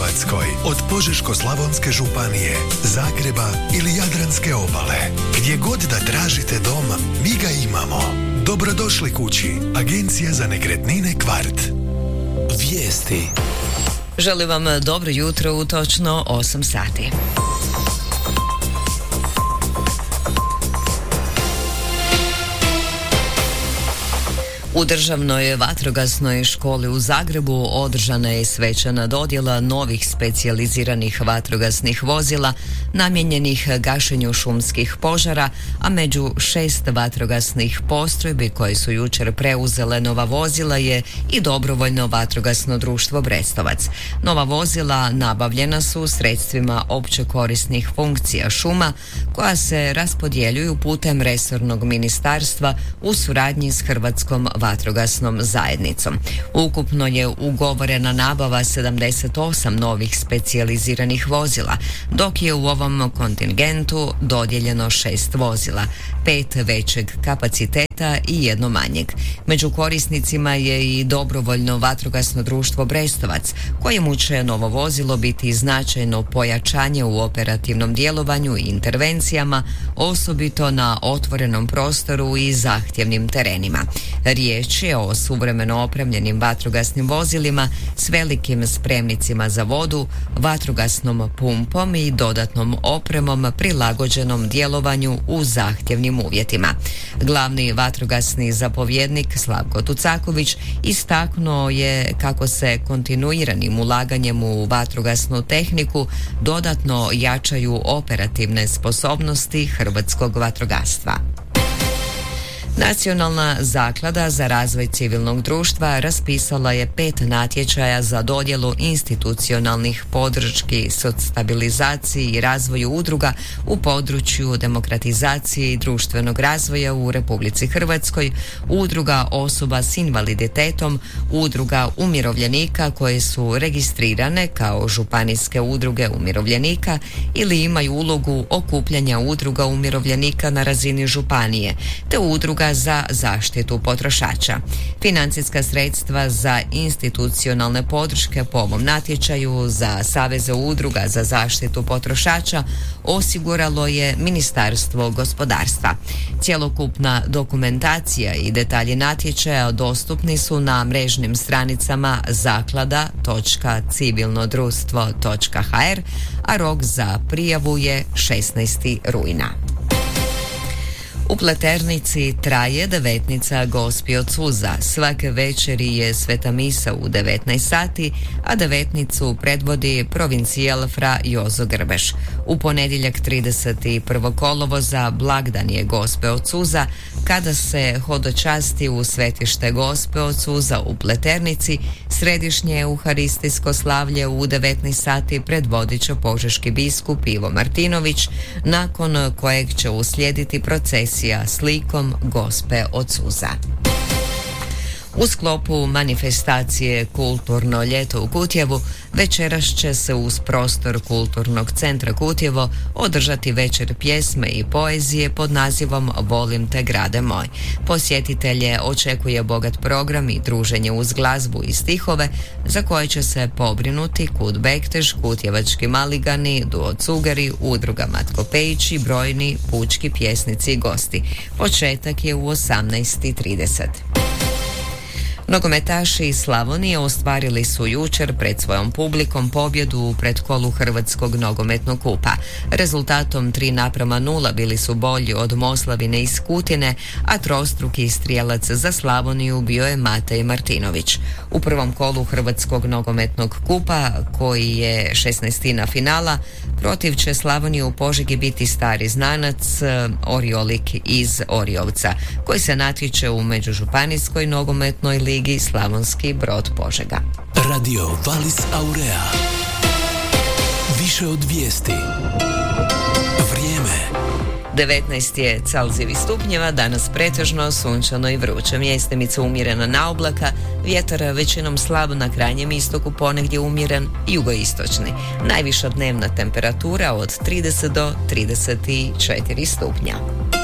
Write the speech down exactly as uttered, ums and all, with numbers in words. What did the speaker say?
Hrvatskoj, od Požeško-slavonske županije, Zagreba ili Jadranske obale. Gdje god da tražite dom, mi ga imamo. Dobrodošli kući. Agencija za nekretnine Kvart. Vijesti. Želim vam dobro jutro u točno osam sati. U državnoj vatrogasnoj školi u Zagrebu održana je svečana dodjela novih specijaliziranih vatrogasnih vozila namijenjenih gašenju šumskih požara, a među šest vatrogasnih postrojbi koje su jučer preuzele nova vozila je i dobrovoljno vatrogasno društvo Brestovac. Nova vozila nabavljena su sredstvima opće korisnih funkcija šuma koja se raspodjeljuju putem resornog ministarstva u suradnji s Hrvatskom vatrogasnom zajednicom. Ukupno je ugovorena nabava sedamdeset osam novih specijaliziranih vozila, dok je u ovom kontingentu dodijeljeno šest vozila, pet većeg kapaciteta i jedno manjeg. Među korisnicima je i dobrovoljno vatrogasno društvo Brestovac, kojemu će novo vozilo biti značajno pojačanje u operativnom djelovanju i intervencijama, osobito na otvorenom prostoru i zahtjevnim terenima. Riječ je o suvremeno opremljenim vatrogasnim vozilima s velikim spremnicima za vodu, vatrogasnom pumpom i dodatnom opremom prilagođenom djelovanju u zahtjevnim uvjetima. Glavni vatrogasni zapovjednik Slavko Tucaković istaknuo je kako se kontinuiranim ulaganjem u vatrogasnu tehniku dodatno jačaju operativne sposobnosti hrvatskog vatrogastva. Nacionalna zaklada za razvoj civilnog društva raspisala je pet natječaja za dodjelu institucionalnih podrški stabilizaciji i razvoju udruga u području demokratizacije i društvenog razvoja u Republici Hrvatskoj, udruga osoba s invaliditetom, udruga umirovljenika koje su registrirane kao županijske udruge umirovljenika ili imaju ulogu okupljanja udruga umirovljenika na razini županije, te udruga za zaštitu potrošača. Financijska sredstva za institucionalne podrške po ovom natječaju za Saveze udruga za zaštitu potrošača osiguralo je Ministarstvo gospodarstva. Cjelokupna dokumentacija i detalji natječaja dostupni su na mrežnim stranicama zaklada točka civilno društvo točka ha er, a rok za prijavu je šesnaesti rujna. U Pleternici traje devetnica Gospi od suza. Svake večeri je sveta misa u devetnaest sati, a devetnicu predvodi provincijal fra Jozo Grbeš. U ponedjeljak trideset prvog kolovoza blagdan je Gospe od suza, kada se hodočasti u svetište Gospe od suza u Pleternici. Središnje euharistijsko slavlje u devetnaest sati predvodit će požeški biskup Ivo Martinović, nakon kojeg će uslijediti procesija s likom Gospe od suza. U sklopu manifestacije Kulturno ljeto u Kutjevu večeras će se uz prostor Kulturnog centra Kutjevo održati večer pjesme i poezije pod nazivom Volim te grade moj. Posjetitelje očekuje bogat program i druženje uz glazbu i stihove za koje će se pobrinuti Kut Bektež, Kutjevački maligani, Duo Cugari, udruga Matko Pejić i brojni pučki pjesnici i gosti. Početak je u osamnaest i trideset. Nogometaši iz Slavonije ostvarili su jučer pred svojom publikom pobjedu u pretkolu Hrvatskog nogometnog kupa. Rezultatom tri naprama nula bili su bolji od Moslavine iz Kutine, a trostruki strijelac za Slavoniju bio je Matej Martinović. U prvom kolu Hrvatskog nogometnog kupa, koji je šesnaestina finala, protiv će Slavoniju u Požegi biti stari znanac Oriolik iz Oriovca, koji se natječe u međužupanijskoj nogometnoj ligi Slavonski Brod Požega. Radio Valis Aurea. Više od vijesti. Vrijeme. devetnaest je Celzijevih stupnjeva, danas pretežno sunčano i vruće. Mjestimica umjerena na oblaka, vjetar većinom slab na krajnjem istoku, ponegdje umjeren jugoistočni. Najviša dnevna temperatura od trideset do trideset četiri stupnja.